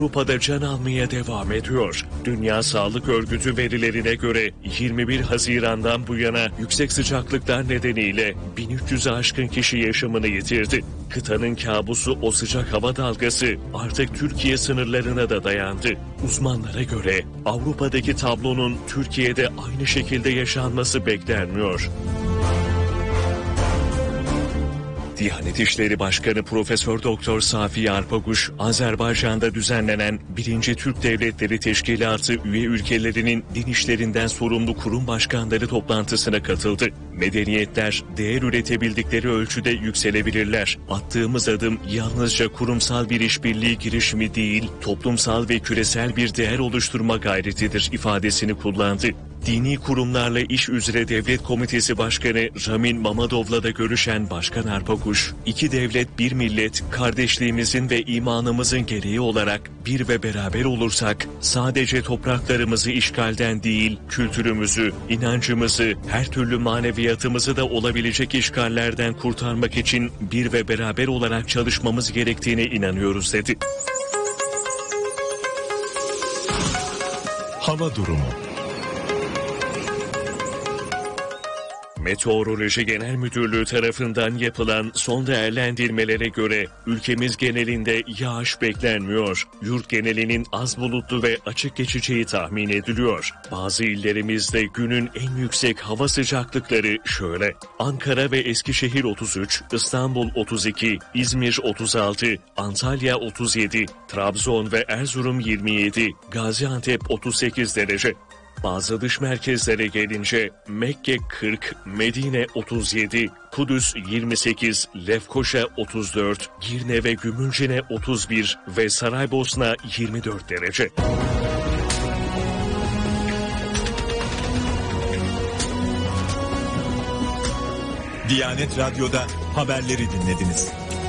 Avrupa'da can almaya devam ediyor. Dünya Sağlık Örgütü verilerine göre 21 Haziran'dan bu yana yüksek sıcaklıklar nedeniyle 1300'e aşkın kişi yaşamını yitirdi. Kıtanın kabusu o sıcak hava dalgası artık Türkiye sınırlarına da dayandı. Uzmanlara göre Avrupa'daki tablonun Türkiye'de aynı şekilde yaşanması beklenmiyor. Diyanet İşleri Başkanı Profesör Doktor Safiye Arpaguş, Azerbaycan'da düzenlenen 1. Türk Devletleri Teşkilatı üye ülkelerinin din işlerinden sorumlu kurum başkanları toplantısına katıldı. Medeniyetler değer üretebildikleri ölçüde yükselebilirler. Attığımız adım yalnızca kurumsal bir işbirliği girişimi değil, toplumsal ve küresel bir değer oluşturma gayretidir ifadesini kullandı. Dini kurumlarla iş üzere Devlet Komitesi Başkanı Ramin Mamadov'la da görüşen Başkan Arpaguş, iki devlet bir millet, kardeşliğimizin ve imanımızın gereği olarak bir ve beraber olursak, sadece topraklarımızı işgalden değil, kültürümüzü, inancımızı, her türlü maneviyatımızı da olabilecek işgallerden kurtarmak için bir ve beraber olarak çalışmamız gerektiğine inanıyoruz dedi. Hava durumu. Meteoroloji Genel Müdürlüğü tarafından yapılan son değerlendirmelere göre ülkemiz genelinde yağış beklenmiyor. Yurt genelinin az bulutlu ve açık geçeceği tahmin ediliyor. Bazı illerimizde günün en yüksek hava sıcaklıkları şöyle: Ankara ve Eskişehir 33, İstanbul 32, İzmir 36, Antalya 37, Trabzon ve Erzurum 27, Gaziantep 38 derece. Bazı dış merkezlere gelince Mekke 40, Medine 37, Kudüs 28, Lefkoşa 34, Girne ve Gümülcine 31 ve Saraybosna 24 derece. Diyanet Radyo'da haberleri dinlediniz.